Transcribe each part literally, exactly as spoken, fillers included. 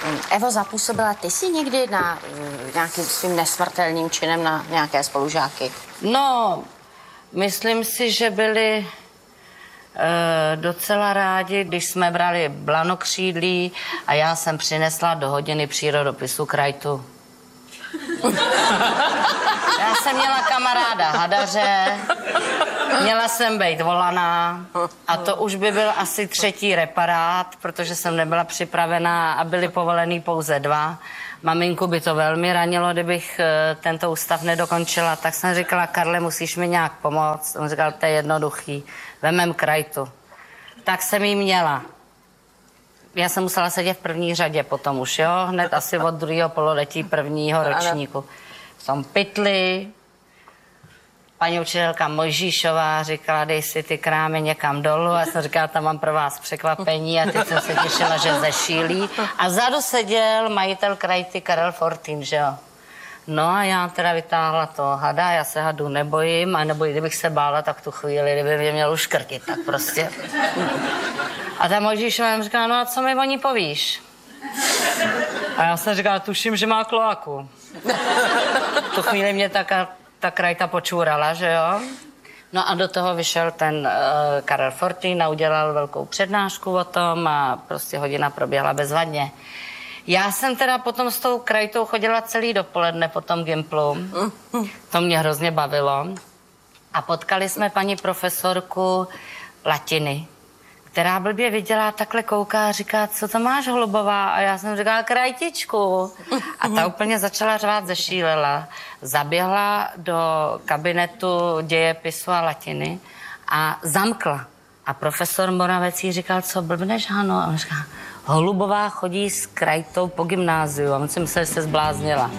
Evo, zapůsobila ty jsi někdy na uh, nějakým svým nesmrtelným činem na nějaké spolužáky? No, myslím si, že byli uh, docela rádi, když jsme brali blanokřídlí a já jsem přinesla do hodiny přírodopisu krajtu. Já jsem měla kamaráda hadaře, měla jsem být volaná a to už by byl asi třetí reparát, protože jsem nebyla připravená a byly povolený pouze dva. Maminku by to velmi ranilo, kdybych tento ústav nedokončila, tak jsem říkala, Karle, musíš mi nějak pomoct. On říkal, to je jednoduchý, vemem krajtu. Tak jsem jí měla. Já jsem musela sedět v první řadě potom už, jo, hned asi od druhého pololetí prvního ročníku. V tom pytli, paní učitelka Mojžíšová říkala, dej si ty krámy někam dolů a jsem říkala, tam mám pro vás překvapení a teď jsem se těšila, že zešílí. A vzadu seděl majitel krajty Karel Fortín, že jo. No a já teda vytáhla to hada, já se hadu nebojím, a nebo kdybych se bála, tak tu chvíli, kdyby mě měl uškrtit, tak prostě. A ta Mojžíšová mi říkala, no a co mi o ní povíš? A já jsem říkala, tuším, že má kloaku. Tu chvíli mě ta, ta krajta počůrala, že jo? No a do toho vyšel ten uh, Karel Fortín a udělal velkou přednášku o tom a prostě hodina proběhla bezvadně. Já jsem teda potom s tou krajtou chodila celý dopoledne po tom gimplu. To mě hrozně bavilo. A potkali jsme paní profesorku latiny, která blbě viděla, takhle kouká a říká, co to máš, Holubová? A já jsem říkala, krajtičku. A ta úplně začala řvát, zešílela. Zaběhla do kabinetu dějepisu a latiny a zamkla. A profesor Moravec jí říkal, co blbneš, Hano? A on říká, Holubová chodí s krajtou po gymnáziu. A on si myslel, že se zbláznila.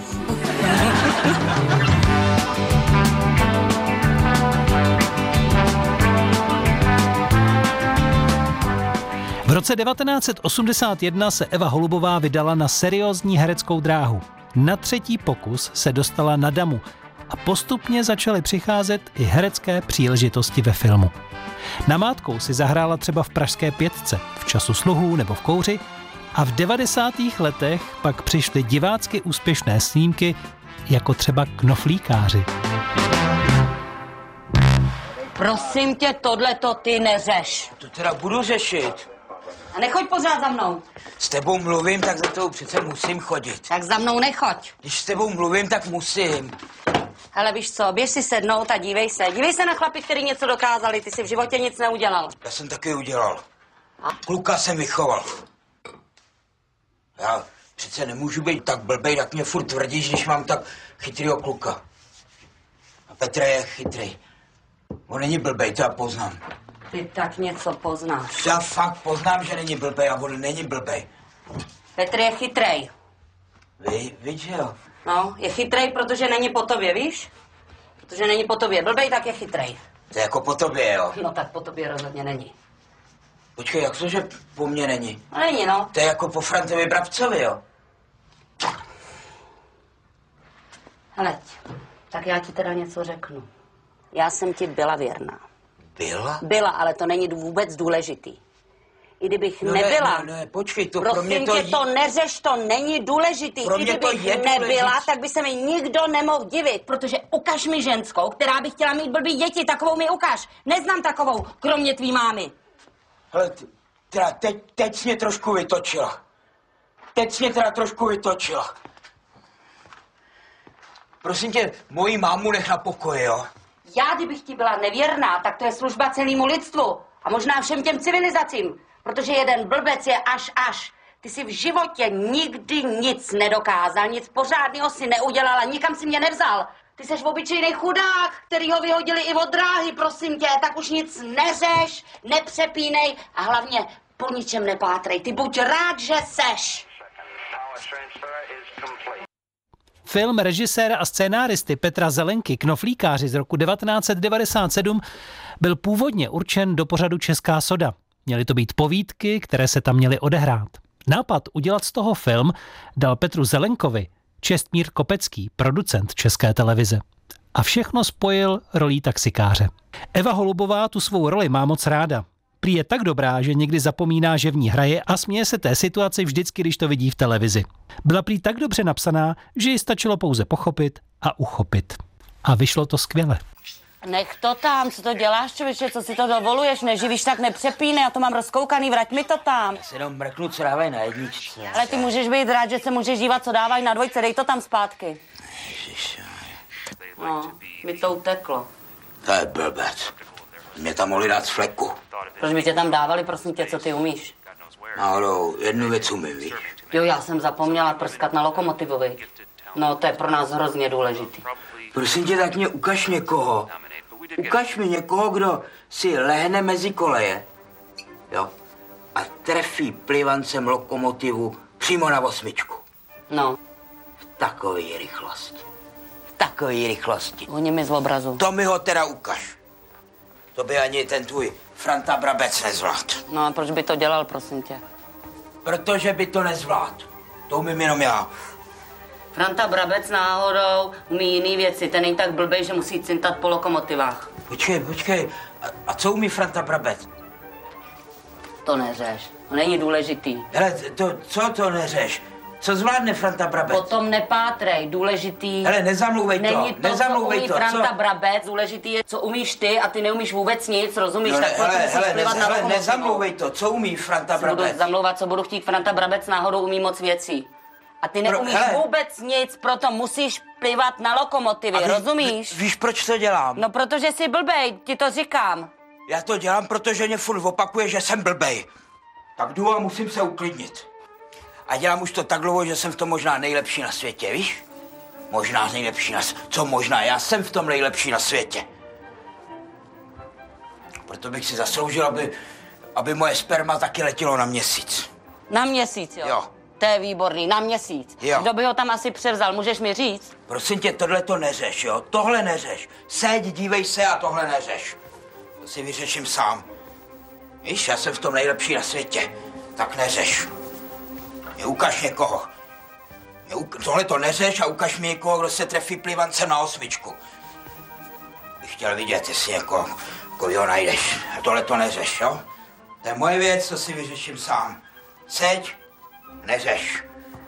V roce devatenáct set osmdesát jedna se Eva Holubová vydala na seriózní hereckou dráhu. Na třetí pokus se dostala na damu a postupně začaly přicházet i herecké příležitosti ve filmu. Namátkou si zahrála třeba v Pražské pětce, v Času sluhů nebo v Kouři a v devadesátých letech pak přišly divácky úspěšné snímky jako třeba Knoflíkáři. Prosím tě, tohleto ty neřeš. To teda budu řešit. A nechoď pořád za mnou. S tebou mluvím, tak za tebou přece musím chodit. Tak za mnou nechoď. Když s tebou mluvím, tak musím. Hele, víš co, běž si sednout a dívej se. Dívej se na chlapy, který něco dokázali. Ty jsi v životě nic neudělal. Já jsem taky udělal. Kluka jsem vychoval. Já přece nemůžu být tak blbej, jak mě furt tvrdíš, když mám tak chytrýho kluka. A Petr je chytrý. On není blbej, to já poznám. Ty tak něco poznáš. Já fakt poznám, že není blbej a on není blbej. Petr je chytrej. Vy, víš, že jo? No, je chytrej, protože není po tobě, víš? Protože není po tobě. Blbej, tak je chytrej. To je jako po tobě, jo? No tak po tobě rozhodně není. Počkej, jak to, že po mně není? No není, no. To je jako po Frantovi Brabcovi, jo? Heleď, tak já ti teda něco řeknu. Já jsem ti byla věrná. Byla? Byla, ale to není vůbec důležitý. I kdybych no nebyla... Ne, ne, ne, počkej, to prosím pro mě to... tě, to neřeš, to není důležitý. Pro I mě kdybych to je nebyla, důležitý. tak by se mi nikdo nemohl divit, protože ukaž mi ženskou, která by chtěla mít blbý děti, takovou mi ukaž. Neznám takovou, kromě tvý mámy. Hele, t- teda teď, teď jsi mě trošku vytočila. Teď jsi mě teda trošku vytočila. Prosím tě, moji mámu nech na pokoji, jo? Já, kdybych ti byla nevěrná, tak to je služba celému lidstvu. A možná všem těm civilizacím. Protože jeden blbec je až až. Ty jsi v životě nikdy nic nedokázal, nic pořádného si neudělal a nikam si mě nevzal. Ty jsi obyčejný chudák, který ho vyhodili i od dráhy, prosím tě. Tak už nic neřeš, nepřepínej a hlavně po ničem nepátrej. Ty buď rád, že seš. Film režiséra a scénáristy Petra Zelenky Knoflíkáři z roku devatenáct set devadesát sedm byl původně určen do pořadu Česká soda. Měly to být povídky, které se tam měly odehrát. Nápad udělat z toho film dal Petru Zelenkovi Čestmír Kopecký, producent České televize. A všechno spojil rolí taxikáře. Eva Holubová tu svou roli má moc ráda. Prý je tak dobrá, že někdy zapomíná, že v ní hraje a směje se té situaci vždycky, když to vidí v televizi. Byla prý tak dobře napsaná, že ji stačilo pouze pochopit a uchopit. A vyšlo to skvěle. Nech to tam, co to děláš, člověče, co si to dovoluješ, neživíš, tak nepřepínej, já to mám rozkoukaný, vrať mi to tam. Já se jenom mrknu, co dávají na jedničce. Ale ty můžeš být rád, že se můžeš dívat, co dávají na dvojce, dej to tam zpátky. Ježiš, No, mi to uteklo. to je blbec. Mě tam mohli dát z fleku. Proč by tě tam dávali, prosím tě, co ty umíš? Náhodou, jednu věc umím, víš? Jo, já jsem zapomněla prskat na lokomotivovi. No, to je pro nás hrozně důležitý. Prosím tě, tak mě ukaž někoho. Ukaž mi někoho, kdo si lehne mezi koleje, jo, a trefí plivancem lokomotivu přímo na osmičku. No, V takové rychlosti. V takové rychlosti. honí mi z obrazu. To mi ho teda ukaž. To by ani ten tvůj Franta Brabec nezvlád. No a proč by to dělal, prosím tě? Protože by to nezvlád. To umím jenom já. Franta Brabec náhodou umí jiný věci, ten není tak blbej, že musí cintat po lokomotivách. Počkej, počkej. A, a co umí Franta Brabec? To neřeš, to není důležitý. Hele, to, co to neřeš? Co zvládne Franta Brabec? Potom nepátrej, důležitý. Hele, nezamlouvej to, Není to, nezamlouvej co umí to, Franta co? Brabec, důležitý je, co umíš ty a ty neumíš vůbec nic, rozumíš? No, tak ne, proto hele, musíš hele, plivat nez, na hele, lokomotivu. nezamlouvej to, co umí Franta Budu Brabec? zamlouvat, co budu chtít, Franta Brabec náhodou umí moc věcí. A ty Pro- neumíš hele. vůbec nic, proto musíš plivat na lokomotivě, A ví- rozumíš? ví- Víš, proč to dělám? No protože jsi blbej, ti to říkám. Já to dělám, protože mě furt opakuje, že jsem blbej. Tak jdu a musím se uklidnit. A dělám už to tak dlouho, že jsem v tom možná nejlepší na světě, víš? Možná nejlepší na světě. Co možná? Já jsem v tom nejlepší na světě. Proto bych si zasloužil, aby, aby moje sperma taky letělo na měsíc. Na měsíc, jo? Jo. To je výborný, na měsíc. Jo. Kdo by ho tam asi převzal, můžeš mi říct? Prosím tě, tohle to neřeš, jo? Tohle neřeš. Seď, dívej se a tohle neřeš. To si vyřeším sám. Víš, já jsem v tom nejlepší na světě. Tak neřeš. Mě ukaž někoho. Mě uk- tohle to neřeš a ukaž mi někoho, kdo se trefí plivancem na osmičku. Bych chtěl vidět, jestli někoho, koho najdeš. A tohle to neřeš, jo? To je moje věc, to si vyřeším sám. Seď, neřeš.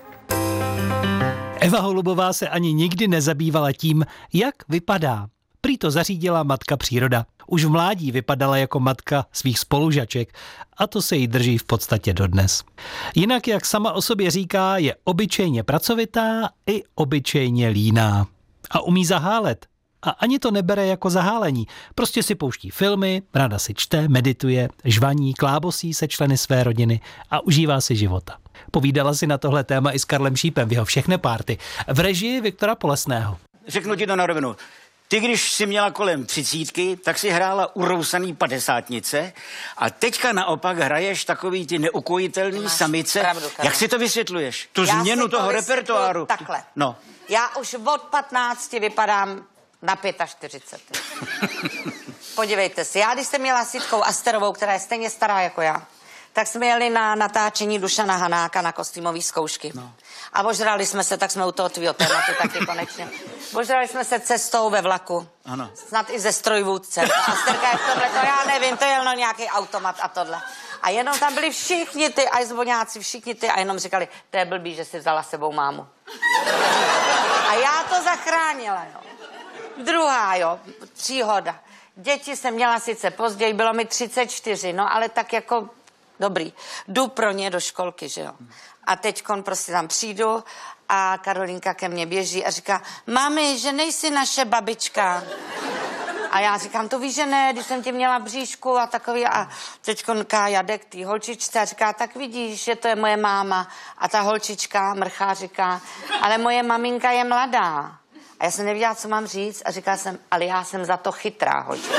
Eva Holubová se ani nikdy nezabývala tím, jak vypadá. Prý to zařídila matka příroda. Už v mládí vypadala jako matka svých spolužaček a to se jí drží v podstatě dodnes. Jinak, jak sama o sobě říká, je obyčejně pracovitá i obyčejně líná. A umí zahálet. A ani to nebere jako zahálení. Prostě si pouští filmy, ráda si čte, medituje, žvaní, klábosí se členy své rodiny a užívá si života. Povídala si na tohle téma i s Karlem Šípem v jeho Všechny párty v režii Viktora Polesného. Řeknu ti to na rovinu. Ty, když jsi měla kolem třicítky, tak si hrála urousaný padesátnice a teďka naopak hraješ takový ty neukojitelný Máš samice. pravdu, Karel. Jak si to vysvětluješ? Tu Já změnu si to toho vysvětluju repertoáru. takhle. No. Já už od patnácti vypadám na čtyřicet pět. Podívejte se, já když jsem měla s Jitkou Asterovou, která je stejně stará jako já, tak jsme jeli na natáčení Dušana Hanáka na kostýmové zkoušky. No. A ožrali jsme se, tak jsme u toho tvýho tématu taky konečně. Ožrali jsme se cestou ve vlaku. Ano. Snad i ze strojvůdcem. A Asterka je v tomhle, to já nevím, to je jenom nějaký automat a tohle. A jenom tam byli všichni ty ajzvoňáci, všichni ty a jenom říkali, to je blbý, že si vzala sebou mámu. A já to zachránila, jo. Druhá, jo, příhoda. Děti jsem měla sice později, bylo mi třicet čtyři, no ale tak jako dobrý. Jdu pro ně do školky, že jo. A teďkon prostě tam přijdu a Karolinka ke mně běží a říká, mami, že nejsi naše babička. A já říkám, to víš, že ne, když jsem tě měla v bříšku a takový. A teďkon Kája jde k té holčičce a říká, tak vidíš, že to je moje máma. A ta holčička mrchá říká, ale moje maminka je mladá. A já jsem nevěděla, co mám říct a říkala jsem, ale já jsem za to chytrá, holčička.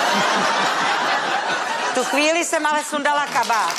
Tu chvíli jsem ale sundala kabát.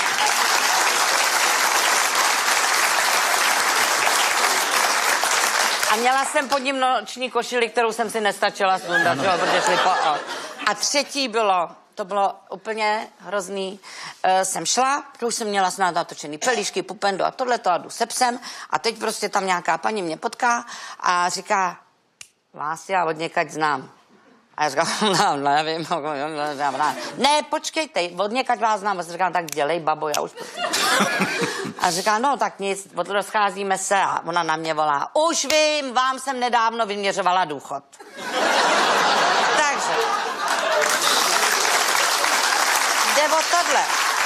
A měla jsem pod ním noční košili, kterou jsem si nestačila sundat, jo, protože šli po... A třetí bylo, to bylo úplně hrozný, e, jsem šla, to už jsem měla snad natočený pelíšky, pupendu a tohleto a jdu se psem a teď prostě tam nějaká paní mě potká a říká, vás já od někať znám. A já říkám, no, nevím, ne, počkejte, od někaď vás znám. A říkám, tak dělej, babo, já už... A říká, no tak nic, rozcházíme se a ona na mě volá, už vím, vám jsem nedávno vyměřovala důchod. Takže... Jde o tohle.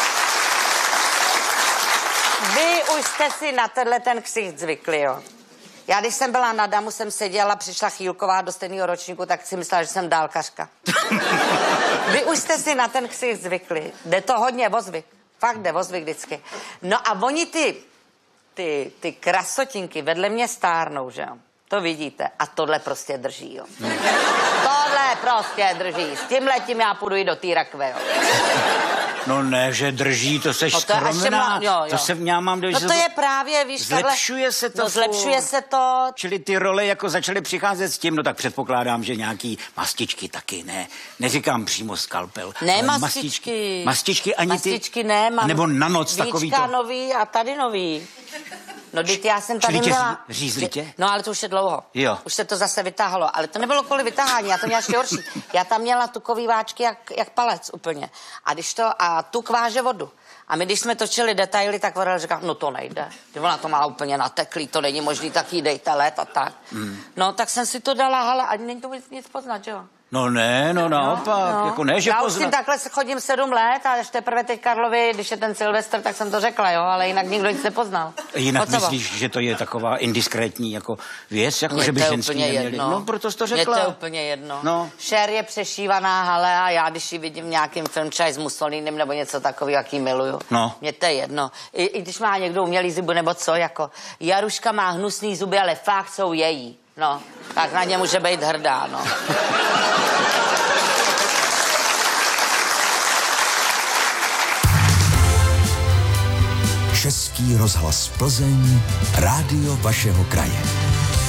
Vy už jste si na tenhle ten ksicht zvykli, jo. Já, když jsem byla na Damu, jsem seděla, přišla Chýlková do stejného ročníku, tak si myslela, že jsem dálkařka. Vy už jste si na ten ksicht zvykli. Jde to hodně o zvyk. Fakt jde o zvyk vždycky. No a oni ty, ty, ty krasotinky vedle mě stárnou, že jo. To vidíte. A tohle prostě drží, jo. Hmm. Tohle prostě drží. S tímhletím já půjdu i do té rakve, jo. No ne, že drží, to seš No to je skromná, jo, jo. to se já mám dojíždět. No to je právě, víš, zlepšuje takhle, se to. No zlepšuje se to. Čili ty role jako začaly přicházet s tím, no tak předpokládám, že nějaký mastičky taky, ne, neříkám přímo skalpel. Ne ale mastičky. Mastičky ani mastičky ty? ne, mám. Nebo na noc takový to. nový a tady nový. No, teď já jsem tady Čili tě měla... řízli tě? No, ale to už je dlouho. Jo. Už se to zase vytáhlo. Ale to nebylo kvůli vytáhání, já to měla ještě horší. Já tam měla tukový váčky jak, jak palec úplně. A když to... A tuk váže vodu. A my, když jsme točili detaily, tak Vorel říká, no to nejde. Ona to má úplně nateklý, to není možný, tak jí dejte let a tak. Mm. No, tak jsem si to dala, ale ani není to nic, nic poznat, jo? No ne, no naopak, no, no. Jako ne, že já poznat. už s tím takhle chodím sedm let a ještě teprve teď Karlovi, když je ten Silvestr, tak jsem to řekla, jo, ale jinak nikdo nic nepoznal. Jinak myslíš, že to je taková indiskrétní jako věc, jako že by ženský neměli? Jedno. No, proto jsi to řekla. Mně to je úplně jedno. No. Cher je přešívaná hale a já, když ji vidím v nějakým film třeba s Mussolinem nebo něco takového, jaký miluju. No. Mně to je jedno. I, I když má někdo umělý zuby nebo co, jako Jaruška má hnusný zuby, ale fakt jsou její. No, tak na ně může být hrdá, no. Český rozhlas Plzeň, rádio vašeho kraje.